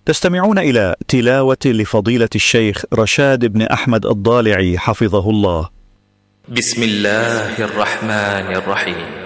تستمعون إلى تلاوة لفضيلة الشيخ رشاد بن أحمد الضالعي حفظه الله. بسم الله الرحمن الرحيم.